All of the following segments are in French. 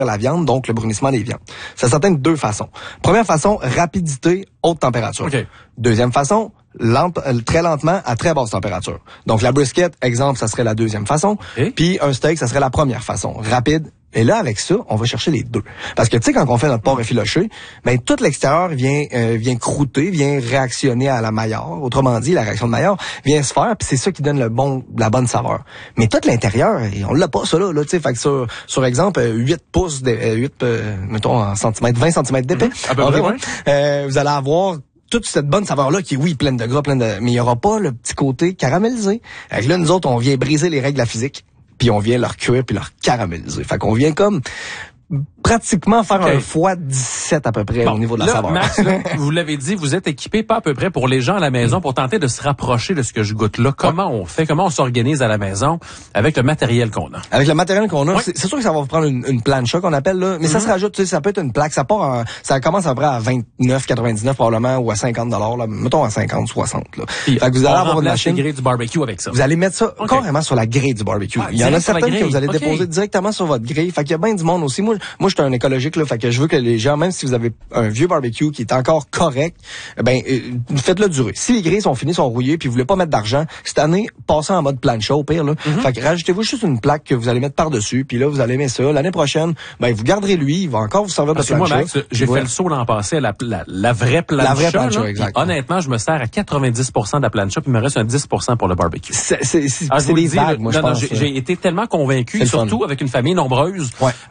la viande, donc le brunissement des viandes. Ça s'atteint de deux façons. Première façon, rapidité, haute température. Okay. Deuxième façon, très lentement à très basse température. Donc la brisket, exemple, ça serait la deuxième façon. Puis un steak, ça serait la première façon. Rapide. Et là, avec ça, on va chercher les deux. Parce que, tu sais, quand on fait notre porc effiloché, ben, tout l'extérieur vient croûter, vient réactionner à la Maillard. Autrement dit, la réaction de Maillard vient se faire, puis c'est ça qui donne la bonne saveur. Mais tout l'intérieur, on l'a pas, ça, là, tu sais. Fait que sur exemple, 8 pouces, mettons, en centimètres, 20 centimètres d'épais. À peu près, vous allez avoir toute cette bonne saveur-là qui est, oui, pleine de gras, mais il y aura pas le petit côté caramélisé. Fait que là, nous autres, on vient briser les règles de la physique. Puis on vient leur cuire puis leur caraméliser. Fait qu'on vient comme pratiquement faire un fois 17 à peu près au niveau de la saveur. Max, là, vous l'avez dit, vous êtes équipé pas à peu près pour les gens à la maison pour tenter de se rapprocher de ce que je goûte là. Comment on fait? Comment on s'organise à la maison avec le matériel qu'on a? Avec le matériel qu'on a, c'est sûr que ça va vous prendre une plancha qu'on appelle là, mais ça se rajoute, tu sais, ça peut être une plaque, ça commence à peu près à 29,99 probablement ou à $50 là, mettons à 50, 60 là. Puis, fait que vous allez avoir une machine grille du barbecue avec ça. Vous allez mettre ça carrément sur la grille du barbecue. Il y en a certaines que vous allez déposer directement sur votre grille. Fait qu'il y a bien du monde aussi. Moi je suis un écologique là, fait que je veux que les gens, même si vous avez un vieux barbecue qui est encore correct, faites-le durer. Si les grilles sont finies, sont rouillées, puis vous voulez pas mettre d'argent, cette année, passez en mode plancha au pire là. Fait que rajoutez-vous juste une plaque que vous allez mettre par-dessus, puis là vous allez mettre ça. L'année prochaine, vous garderez lui, il va encore vous servir de plancha. Moi, Max, j'ai fait le saut l'an passé à la vraie plancha. La vraie plancha, exactement. Honnêtement, je me sers à 90% de la plancha, puis il me reste un 10% pour le barbecue. C'est des vagues, moi, je pense. J'ai été tellement convaincu, surtout avec une famille nombreuse,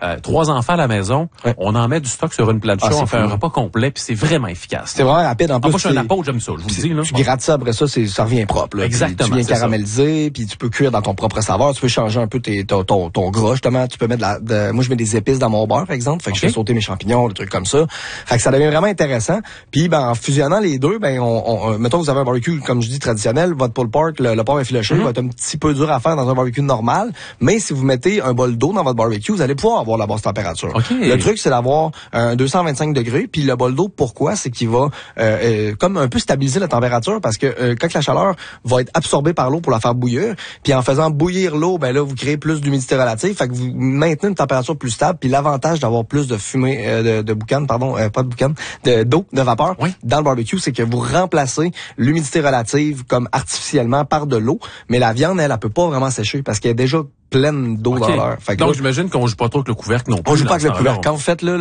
3 enfants à la maison, on en met du stock sur une plancha, on fait un repas complet, puis c'est vraiment efficace. C'est vraiment rapide. En plus, moi, je suis un apôtre, j'aime ça, je vous dis. Là. Tu grattes ça, après ça, ça revient propre. Là. Exactement. Tu viens caraméliser, puis tu peux cuire dans ton propre saveur. Tu peux changer un peu ton gras, justement. Tu peux mettre moi, je mets des épices dans mon beurre, par exemple. Fait que je fais sauter mes champignons, des trucs comme ça. Fait que ça devient vraiment intéressant. Puis, en fusionnant les deux, mettons que vous avez un barbecue, comme je dis, traditionnel, votre pulled pork, le porc effiloché, va être un petit peu dur à faire dans un barbecue normal. Mais si vous mettez un bol d'eau dans votre barbecue, vous allez pouvoir avoir la basse température. Le truc, c'est d'avoir un 225 degrés, puis le bol d'eau, pourquoi? C'est qu'il va comme un peu stabiliser la température, parce que quand la chaleur va être absorbée par l'eau pour la faire bouillir, puis en faisant bouillir l'eau, là, vous créez plus d'humidité relative, fait que vous maintenez une température plus stable, puis l'avantage d'avoir plus de fumée, de boucan, pas de boucan, d'eau, de vapeur, dans le barbecue, c'est que vous remplacez l'humidité relative comme artificiellement par de l'eau, mais la viande, elle peut pas vraiment sécher, parce qu'elle est déjà pleine d'eau dans l'heure. Donc, j'imagine qu'on joue pas trop avec le couvercle non plus. On joue pas avec le couvercle. Quand vous faites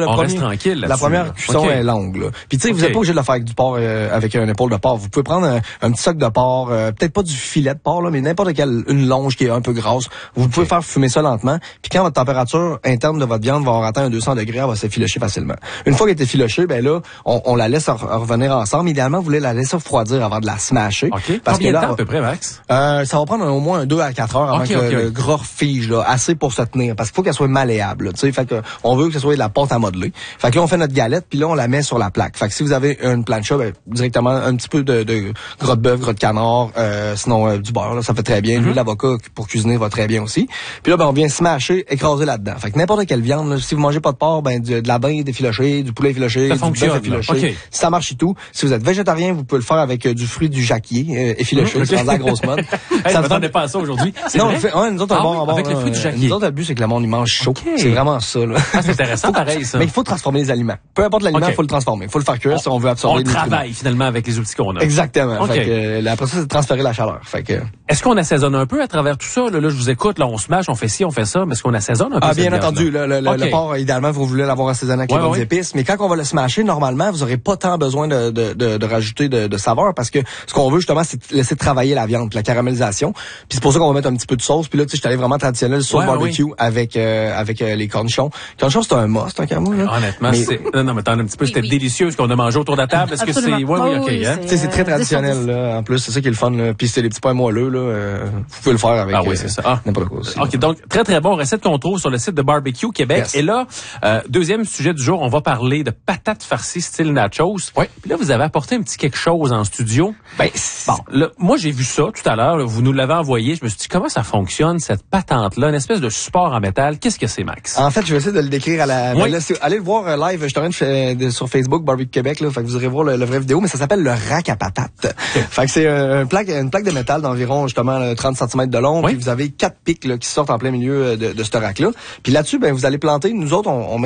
la première cuisson est longue, là. Puis tu sais, vous êtes pas obligé de la faire avec du porc, avec une épaule de porc. Vous pouvez prendre un petit sac de porc, peut-être pas du filet de porc, là, mais n'importe quelle, une longe qui est un peu grasse. Vous pouvez faire fumer ça lentement. Puis quand votre température interne de votre viande va avoir atteint un 200 degrés, elle va s'effilocher facilement. Une fois qu'elle est effilochée, là, on la laisse revenir ensemble. Idéalement, vous voulez la laisser refroidir avant de la smasher. Parce Combien de temps à peu près, Max? Ça va prendre au moins 2 à 4 heures avant que le gras fige, là, assez pour se tenir, parce qu'il faut qu'elle soit malléable, tu sais, fait que on veut que ce soit de la pâte à modeler. Fait que là on fait notre galette, puis là on la met sur la plaque. Fait que si vous avez une plancha, directement un petit peu de gras de bœuf, gras de canard, sinon du beurre, là, ça fait très bien. L'huile d'avocat pour cuisiner va très bien aussi. Puis là on vient smasher, écraser là-dedans. Fait que n'importe quelle viande, là, si vous mangez pas de porc, de la dinde effilochée, du poulet effiloché, du bœuf effiloché, ça marche et tout. Si vous êtes végétarien, vous pouvez le faire avec du fruit du jacquier effiloché, c'est la grosse mode. Ça ne dépend pas à ça aujourd'hui. Non, nous autres avec le fruit du jacquier. Nous autres, le but, c'est que le monde, il mange chaud. C'est vraiment ça, là. C'est intéressant, pareil, ça. Mais il faut transformer les aliments. Peu importe l'aliment, il faut le transformer. Il faut le faire cuire si on veut absorber les nutriments. On travaille, finalement, avec les outils qu'on a. Exactement. Fait que, après ça, c'est de transférer la chaleur. Fait que... Est-ce qu'on assaisonne un peu à travers tout ça? Là, je vous écoute, là, on se mâche, on fait ci, on fait ça, mais est-ce qu'on assaisonne un peu? Bien entendu. Le porc, idéalement, vous voulez l'avoir assaisonné avec les bonnes épices. Mais quand on va le smasher, normalement, vous aurez pas tant besoin de rajouter de saveur, parce que ce qu'on veut, justement, c'est laisser travailler la viande, la caramélisation. Puis c'est pour ça qu'on va mettre un petit peu de sauce. Puis là, tu sais, je suis allé vraiment traditionnel sur le barbecue avec les cornichons. Cornichons, c'est un must, un moi, honnêtement, non, mais attends un petit peu, c'était délicieux ce qu'on a mangé autour de la table. Est-ce que c'est, c'est très traditionnel, là. En plus, c'est ça qui est le fun, là. Puis c'est les petits pains moelleux, là. Vous pouvez le faire avec. C'est ça. N'importe quoi aussi. OK, donc, très, très bon recette qu'on trouve sur le site de Barbecue Québec. Yes. Et là, deuxième sujet du jour, on va parler de patates farcies style nachos. Oui. Puis là, vous avez apporté un petit quelque chose en studio. Là, moi, j'ai vu ça tout à l'heure, là, vous nous l'avez envoyé. Je me suis dit, comment ça fonctionne, cette patente-là? Une espèce de support en métal. Qu'est-ce que c'est, Max? En fait, je vais essayer de le décrire à la... Oui. Là, allez le voir live, je suis en train de sur Facebook, Barbecue Québec, là. Fait que vous irez voir le vrai vidéo, mais ça s'appelle le rack à patates. Fait que c'est une plaque de métal d'environ, justement, 30 cm de long. Puis vous avez 4 pics, là, qui sortent en plein milieu de ce rack-là. Puis là-dessus, vous allez planter, nous autres, on met